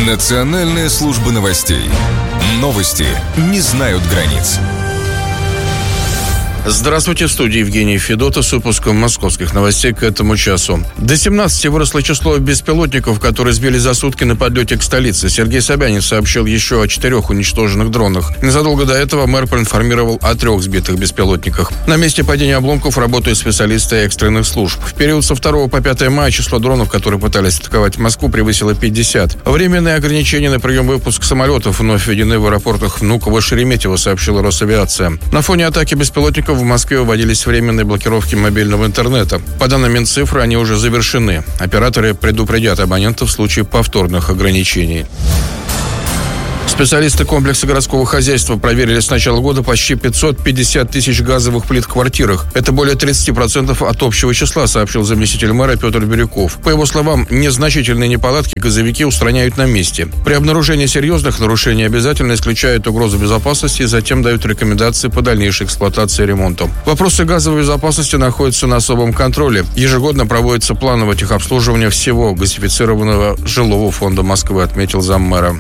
Национальная служба новостей. Новости не знают границ. Здравствуйте, в студии Евгений Федотов с выпуском московских новостей к этому часу. До 17 выросло число беспилотников, которые сбили за сутки на подлете к столице. Сергей Собянин сообщил еще о 4 уничтоженных дронах. Незадолго до этого мэр проинформировал о 3 сбитых беспилотниках. На месте падения обломков работают специалисты экстренных служб. В период со 2 по 5 мая число дронов, которые пытались атаковать Москву, превысило 50. Временные ограничения на прием и выпуск самолетов вновь введены в аэропортах Внуково и Шереметьево, сообщила Росавиация. На фоне атаки беспилотников в Москве вводились временные блокировки мобильного интернета. По данным Минцифры, они уже завершены. Операторы предупредят абонентов в случае повторных ограничений. Специалисты комплекса городского хозяйства проверили с начала года почти 550 тысяч газовых плит в квартирах. Это более 30% от общего числа, сообщил заместитель мэра Петр Бирюков. По его словам, незначительные неполадки газовики устраняют на месте. При обнаружении серьезных нарушений обязательно исключают угрозу безопасности и затем дают рекомендации по дальнейшей эксплуатации и ремонту. Вопросы газовой безопасности находятся на особом контроле. Ежегодно проводится плановое техобслуживание всего газифицированного жилого фонда Москвы, отметил заммэра.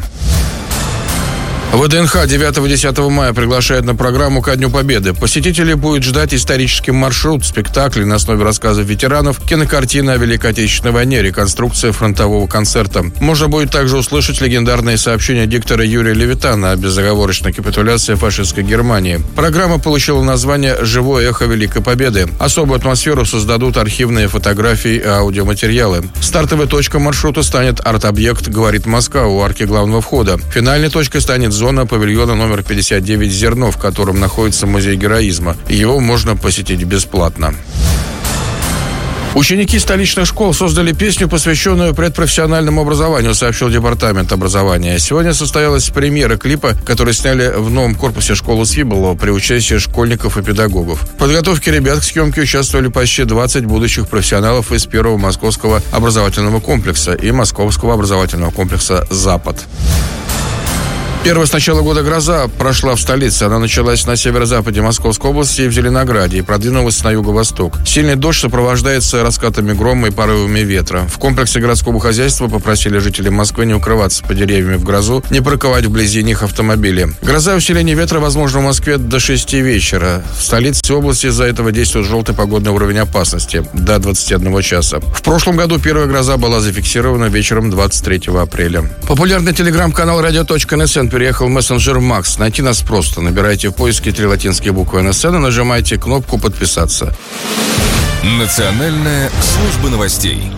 ВДНХ 9-10 мая приглашает на программу ко Дню Победы. Посетителей будет ждать исторический маршрут, спектакли на основе рассказов ветеранов, кинокартины о Великой Отечественной войне, реконструкция фронтового концерта. Можно будет также услышать легендарные сообщения диктора Юрия Левитана о безоговорочной капитуляции фашистской Германии. Программа получила название «Живое эхо Великой Победы». Особую атмосферу создадут архивные фотографии и аудиоматериалы. Стартовой точкой маршрута станет арт-объект «Говорит Москва» у арки главного входа. Финальной точкой станет зона павильона номер 59 «Зерно», в котором находится музей героизма. Его можно посетить бесплатно. Ученики столичных школ создали песню, посвященную предпрофессиональному образованию, сообщил департамент образования. Сегодня состоялась премьера клипа, который сняли в новом корпусе школы Свиблова при участии школьников и педагогов. В подготовке ребят к съемке участвовали почти 20 будущих профессионалов из первого московского образовательного комплекса и московского образовательного комплекса «Запад». Первая с начала года гроза прошла в столице. Она началась на северо-западе Московской области и в Зеленограде и продвинулась на юго-восток. Сильный дождь сопровождается раскатами грома и порывами ветра. В комплексе городского хозяйства попросили жителей Москвы не укрываться под деревьями в грозу, не парковать вблизи них автомобили. Гроза и усиление ветра возможно в Москве до 6 вечера. В столице области из-за этого действует желтый погодный уровень опасности до 21 часа. В прошлом году первая гроза была зафиксирована вечером 23 апреля. Популярный телеграм-канал radio.nsn переехал в мессенджер Макс. Найти нас просто. Набирайте в поиске 3 латинские буквы НСН и нажимайте кнопку «Подписаться». Национальная служба новостей.